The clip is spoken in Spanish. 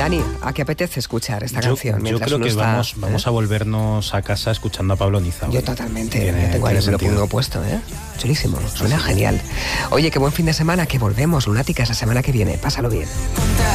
Dani, ¿a qué apetece escuchar esta canción? Yo creo que vamos a volvernos a casa escuchando a Pablo Niza. Yo totalmente, tengo ahí, me lo pongo puesto, ¿eh? Chulísimo, suena genial. Oye, qué buen fin de semana, que volvemos, Lunáticas, la semana que viene. Pásalo bien.